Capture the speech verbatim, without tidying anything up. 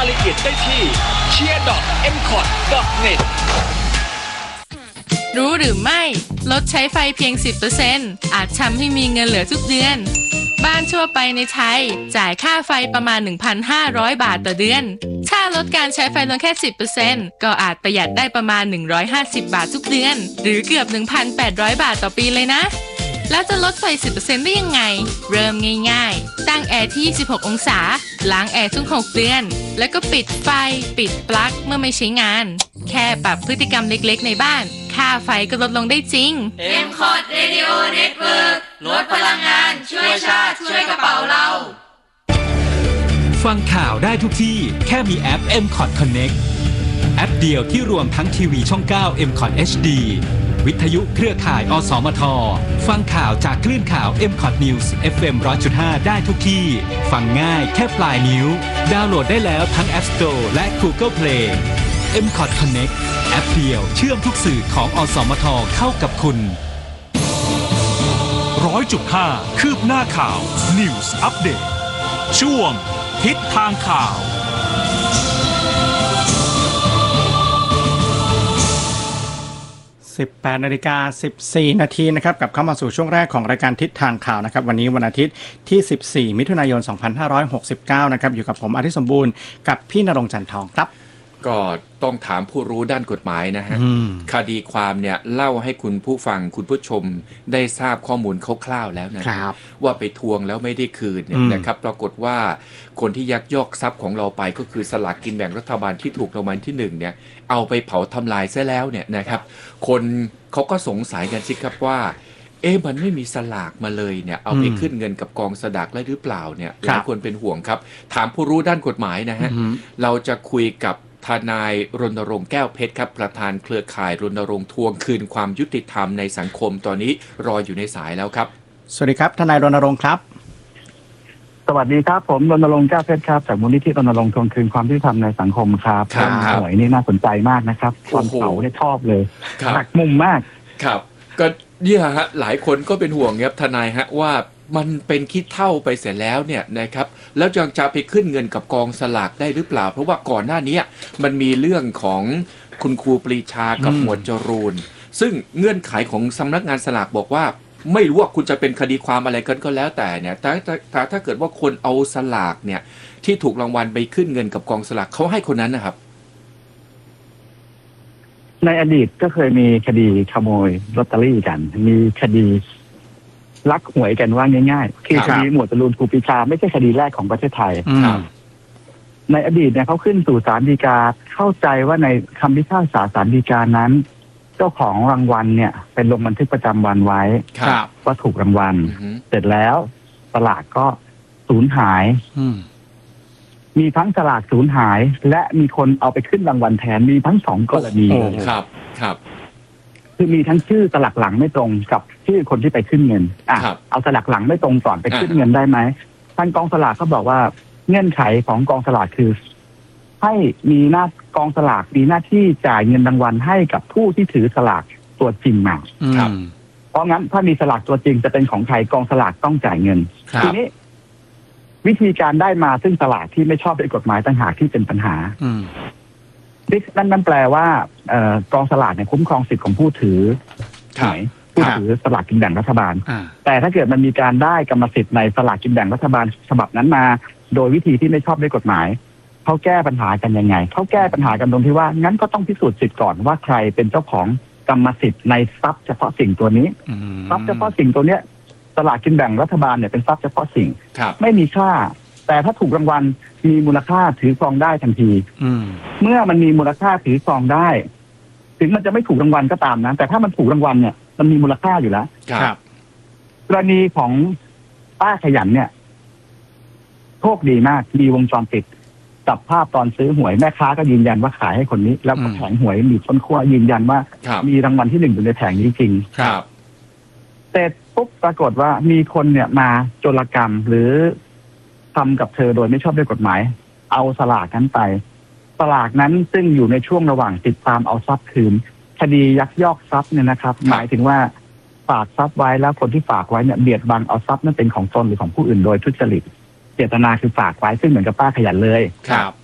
ายละเอียดได้ที่ เชียร์ ดอท เอ็ม คอท ดอท เน็ตรู้หรือไม่ลดใช้ไฟเพียง สิบเปอร์เซ็นต์ อาจทำให้มีเงินเหลือทุกเดือนบ้านทั่วไปในไทยจ่ายค่าไฟประมาณ หนึ่งพันห้าร้อย บาทต่อเดือนถ้าลดการใช้ไฟลงแค่ สิบเปอร์เซ็นต์ ก็อาจประหยัดได้ประมาณ หนึ่งร้อยห้าสิบ บาททุกเดือนหรือเกือบ หนึ่งพันแปดร้อย บาทต่อปีเลยนะแล้วจะลดไฟ สิบเปอร์เซ็นต์ ได้ยังไงเริ่มง่ายๆตั้งแอร์ที่ ยี่สิบหก องศาล้างแอร์ทุก หก เดือนแล้วก็ปิดไฟปิดปลั๊กเมื่อไม่ใช้งานแค่ปรับพฤติกรรมเล็กๆในบ้านค่าไฟก็ลดลงได้จริงเอ็ม คอท Radio Network ลดพลังงานช่วยชาติช่วยกระเป๋าเราฟังข่าวได้ทุกที่แค่มีแอป เอ็ม คอท Connect แอปเดียวที่รวมทั้งทีวีช่อง เก้า เอ็ม คอท เอช ดี วิทยุเครือข่ายอสมทฟังข่าวจากคลื่นข่าว เอ็ม คอท News เอฟ เอ็ม หนึ่งร้อยจุดห้า ได้ทุกที่ฟังง่ายแค่ปลายนิ้วดาวน์โหลดได้แล้วทั้ง App Store และ Google Play เอ็ม คอท Connect แอปเดียวเชื่อมทุกสื่อของอสมทเข้ากับคุณร้อยจุดห้า คืบหน้าข่าว News Update ช่วงทิศทางข่าวสิบแปดนาฬิกาสิบสี่นาทีนะครับกลับเข้ามาสู่ช่วงแรกของรายการทิศทางข่าวนะครับวันนี้วันอาทิตย์ที่สิบสี่มิถุนายนสองพันห้าร้อยหกสิบเก้านะครับอยู่กับผมอาทิตย์สมบูรณ์กับพี่ณรงค์จันทร์ทองครับก็ต้องถามผู้รู้ด้านกฎหมายนะฮะคดีความเนี่ยเล่าให้คุณผู้ฟังคุณผู้ชมได้ทราบข้อมูลคร่าวๆแล้วนะครับว่าไปทวงแล้วไม่ได้คืนเนี่ยนะครับปรากฏว่าคนที่ยักยอกทรัพย์ของเราไปก็คือสลากกินแบ่งรัฐบาลที่ถูกรางวัลที่หนึ่งเนี่ยเอาไปเผาทำลายซะแล้วเนี่ยนะครับคนเขาก็สงสัยกันสิครับว่าเอ๊ะมันไม่มีสลากมาเลยเนี่ยเอาไปขึ้นเงินกับกองสลากได้หรือเปล่าเนี่ยหลายคนเป็นห่วงครับถามผู้รู้ด้านกฎหมายนะฮะเราจะคุยกับทนายรณรงค์แก้วเพชรครับประธานเครือข่ายรณรงค์ทวงคืนความยุติธรรมในสังคมตอนนี้รออยู่ในสายแล้วครับสวัสดีครับทนายรณรงค์ครับสวัสดีครับผมรณรงค์แก้วเพชรครับจากมูลนิธิรณรงค์ทวงคืนความยุติธรรมในสังคมครับความสวยนี่น่าสนใจมากนะครับความเผาเนี่ยชอบเลยหักมุมมากครับก็เนี่ยฮะหลายคนก็เป็นห่วงครับทนายฮะว่ามันเป็นขี้เท่าไปเสร็จแล้วเนี่ยนะครับแล้วยังจะไปขึ้นเงินกับกองสลากได้หรือเปล่าเพราะว่าก่อนหน้านี้มันมีเรื่องของคุณครูปรีชากับหมวดจรูนซึ่งเงื่อนไขของสำนักงานสลากบอกว่าไม่รู้ว่าคุณจะเป็นคดีความอะไรกันก็แล้วแต่เนี่ยแต่ถ้าถ้าเกิดว่าคนเอาสลากเนี่ยที่ถูกรางวัลไปขึ้นเงินกับกองสลากเขาให้คนนั้นนะครับในอดีตก็เคยมีคดีขโมยลอตเตอรี่กันมีคดีลักหวยกันว่าง่ายๆคือคดีหมวดจรูนครูปรีชาไม่ใช่คดีแรกของประเทศไทยในอดีตเนี่ยเขาขึ้นสู่ศาลฎีกาเข้าใจว่าในคำพิพากษาศาลฎีกานั้นเจ้าของรางวัลเนี่ยเป็นลงบันทึกประจำวันไว้ว่าถูกรางวัลเสร็จแล้วสลากก็สูญหายมีทั้งสลากสูญหายและมีคนเอาไปขึ้นรางวัลแทนมีทั้งสองกรณีครับครับคือมีทั้งชื่อสลักหลังไม่ตรงกับชื่อคนที่ไปขึ้นเงินอ่ะเอาสลักหลังไม่ตรงก่อนไปขึ้นเงินได้ไหมท่านกองสลากเขาบอกว่าเงื่อนไขของกองสลากคือให้มีหน้ากองสลากมีหน้าที่จ่ายเงินรางวัลให้กับผู้ที่ถือสลากตัวจริงมาเพราะงั้นถ้ามีสลากตัวจริงจะเป็นของใครกองสลากต้องจ่ายเงินทีนี้วิธีการได้มาซึ่งสลากที่ไม่ชอบด้วยกฎหมายต่างหากที่เป็นปัญหานั่นนั่นแปลว่ากองสลากเนี่ยคุ้มครองสิทธิ์ของผู้ถือหวยผู้ถือสลากกินแบ่งรัฐบาลแต่ถ้าเกิดมันมีการได้กรรมสิทธิ์ในสลากกินแบ่งรัฐบาลฉบับนั้นมาโดยวิธีที่ไม่ชอบด้วยกฎหมายเขาแก้ปัญหากันยังไงเขาแก้ปัญหากันตรงที่ว่างั้นก็ต้องพิสูจน์สิทธิ์ก่อนว่าใครเป็นเจ้าของกรรมสิทธิ์ในทรัพย์เฉพาะสิ่งตัวนี้ทรัพย์เฉพาะสิ่งตัวเนี้ยสลากกินแบ่งรัฐบาลเนี่ยเป็นทรัพย์เฉพาะสิ่งไม่มีค่าแต่ถ้าถูกรางวัลมีมูลค่าถือครองได้ทันทีเมื่อมันมีมูลค่าถือครองได้ถึงมันจะไม่ถูกรางวัลก็ตามนะแต่ถ้ามันถูกรางวัลเนี่ยมันมีมูลค่าอยู่แล้วกรณีของป้าขยันเนี่ยโชคดีมากมีวงจรปิดจับภาพตอนซื้อหวยแม่ค้าก็ยืนยันว่าขายให้คนนี้แล้วก็แผงหวยมีต้นขั้วยืนยันว่ามีรางวัลที่หนึ่งอยู่ในแผงนี้จริงเสร็จปุ๊บปรากฏว่ามีคนเนี่ยมาโจรกรรมหรือทำกับเธอโดยไม่ชอบด้วยกฎหมายเอาสลากนั้นไปสลากนั้นซึ่งอยู่ในช่วงระหว่างติดตามเอาทรัพย์คืนคดียักยอกทรัพย์เนี่ยนะครับหมายถึงว่าฝากทรัพย์ไว้แล้วคนที่ฝากไว้เนี่ยเบียดบังเอาทรัพย์นั้นเป็นของตนหรือของผู้อื่นโดยทุจริตเจตนาคือฝากไว้ซึ่งเหมือนกับป้าขยันเลยครับ